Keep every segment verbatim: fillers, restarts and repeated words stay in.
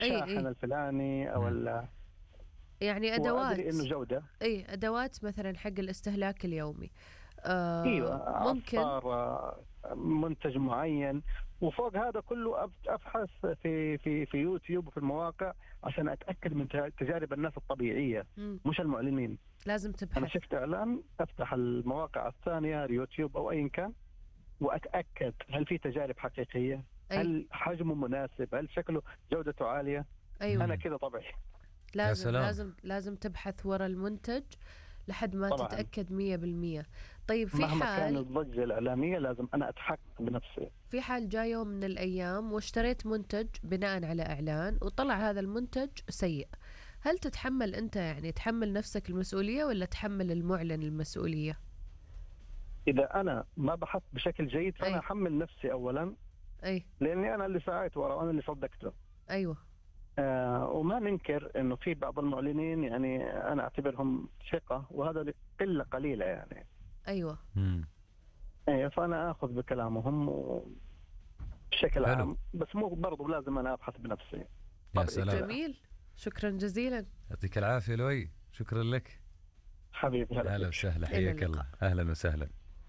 الشاحن الفلاني أو ال يعني أدوات، وأدري إنه جودة. أي أدوات مثلا حق الاستهلاك اليومي. آه ايوه، ممكن عصار منتج معين، وفوق هذا كله ابحث في في في يوتيوب وفي المواقع عشان اتاكد من تجارب الناس الطبيعيه مم. مش المعلنين. لازم تبحث. انا شفت اعلان افتح المواقع الثانيه يوتيوب او اي كان واتاكد هل في تجارب حقيقيه، أي. هل حجمه مناسب، هل شكله جودته عاليه. أيوة. انا كده طبيعي. لازم لازم لازم تبحث ورا المنتج لحد ما طبعاً. تتأكد مية بالمية. طيب في مهما حال كانت الضجة الإعلامية لازم أنا أتحقق بنفسي. في حال جاء يوم من الأيام واشتريت منتج بناء على إعلان وطلع هذا المنتج سيء، هل تتحمل أنت يعني تحمل نفسك المسؤولية ولا تحمل المعلن المسؤولية؟ إذا أنا ما بحث بشكل جيد فأنا أحمل نفسي أولا. أي. لأني أنا اللي ساعدت ورا وأنا اللي صدقته. أيوة. آه وما ننكر إنه في بعض المعلنين يعني أنا أعتبرهم ثقة، وهذا قلة قليلة يعني. أيوة. مم. أيه فأنا أخذ بكلامهم بشكل حلو. عام، بس مو برضو لازم أنا أبحث بنفسي. يا سلام. جميل، شكرا جزيلا. يعطيك العافية لؤي، شكرا لك حبيبي. هلا وسهلا، حياك الله، أهلا وسهلا.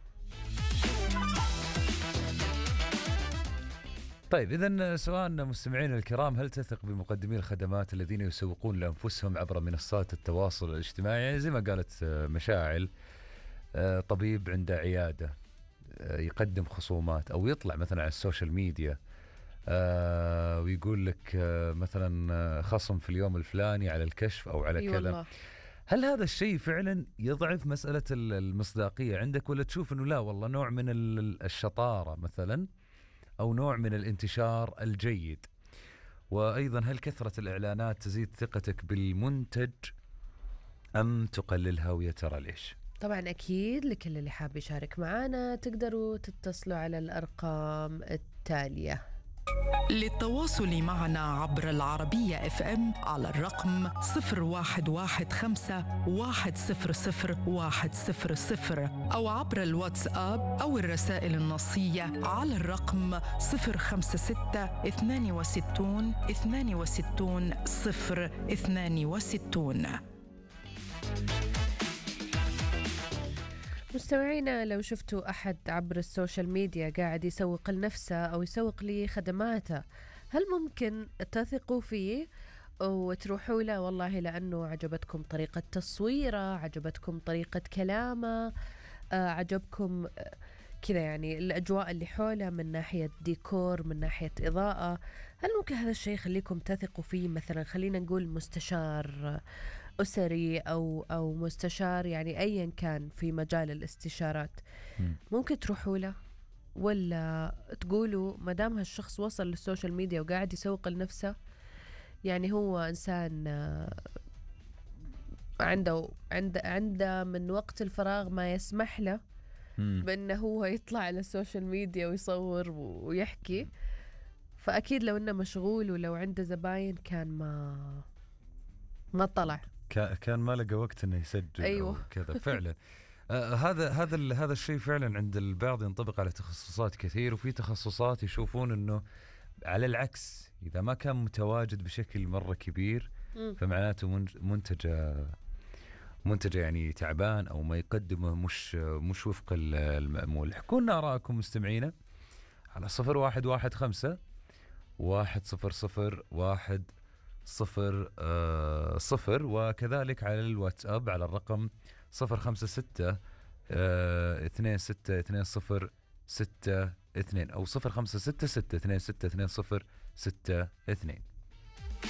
طيب إذن سؤالنا مستمعين الكرام، هل تثق بمقدمي الخدمات الذين يسوقون لأنفسهم عبر منصات التواصل الاجتماعي؟ يعني زي ما قالت مشاعل، طبيب عنده عيادة يقدم خصومات أو يطلع مثلا على السوشيال ميديا ويقول لك مثلا خصم في اليوم الفلاني على الكشف أو على كذا. الله. هل هذا الشيء فعلا يضعف مسألة المصداقية عندك، ولا تشوف أنه لا والله نوع من الشطارة مثلا أو نوع من الانتشار الجيد؟ وأيضا هل كثرة الإعلانات تزيد ثقتك بالمنتج أم تقللها، ويا ترى ليش؟ طبعا أكيد لكل اللي حاب يشارك معنا تقدروا تتصلوا على الأرقام التالية للتواصل معنا عبر العربية اف ام على الرقم صفر واحد واحد خمسة واحد صفر صفر واحد صفر صفر أو عبر الواتساب أو الرسائل النصية على الرقم صفر خمسة ستة اثنان وستون اثنان وستون صفر اثنان وستون. مستمعينا، لو شفتوا أحد عبر السوشيال ميديا قاعد يسوق لنفسه أو يسوق لخدماته، هل ممكن تثقوا فيه وتروحوا له والله لأنه عجبتكم طريقة تصويره، عجبتكم طريقة كلامه، عجبكم كذا يعني الأجواء اللي حوله من ناحية ديكور، من ناحية إضاءة؟ هل ممكن هذا الشيء يخليكم تثقوا فيه؟ مثلا خلينا نقول مستشار أسري أو أو مستشار يعني أيا كان في مجال الاستشارات، ممكن تروحوا له ولا تقولوا ما دام هالشخص وصل للسوشيال ميديا وقاعد يسوق لنفسه، يعني هو إنسان عنده عنده عنده من وقت الفراغ ما يسمح له بأنه هو يطلع على السوشيال ميديا ويصور ويحكي، فأكيد لو إنه مشغول ولو عنده زباين كان ما ما طلع، كان ما لقى وقت إنه يسجل. أيوة. كذا فعلا. آه هذا هذا هذا الشيء فعلا عند البعض ينطبق على تخصصات كثير، وفي تخصصات يشوفون إنه على العكس إذا ما كان متواجد بشكل مرة كبير م. فمعناته منتج منتج يعني تعبان أو ما يقدمه مش مش وفق المأمول. حكونا آراءكم مستمعينا على صفر واحد واحد خمسة واحد صفر صفر واحد صفر آه صفر، وكذلك على الواتساب على الرقم صفر خمسة ستة آه اثنين ستة اثنين صفر ستة اثنين أو صفر خمسة ستة ستة اثنين ستة اثنين صفر ستة اثنين.